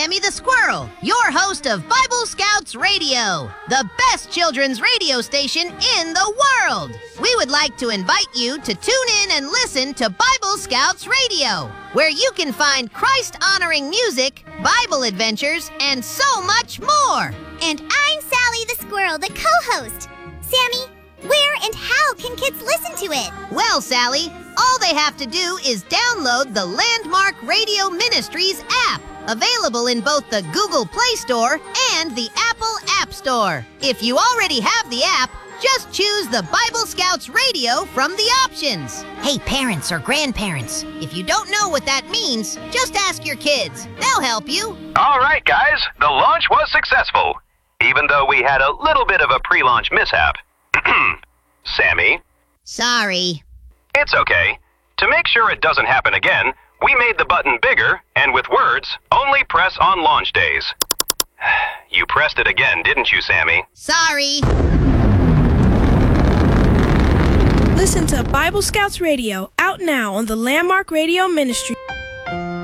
Sammy the Squirrel, your host of Bible Scouts Radio, the best children's radio station in the world. We would like to invite you to tune in and listen to Bible Scouts Radio, where you can find Christ-honoring music, Bible adventures, and so much more. And I'm Sally the Squirrel, the co-host. Sammy, where and how can kids listen to it? Well, Sally, all they have to do is download the Landmark Radio Ministries app, available in both the Google Play Store and the Apple App Store. If you already have the app, just choose the Bible Scouts Radio from the options. Hey, parents or grandparents, if you don't know what that means, just ask your kids. They'll help you. All right, guys, the launch was successful, even though we had a little bit of a pre-launch mishap. Sammy? Sorry. It's okay. To make sure it doesn't happen again, we made the button bigger and with words, only press on launch days. You pressed it again, didn't you, Sammy? Sorry. Listen to Bible Scouts Radio, out now on the Landmark Radio Ministry.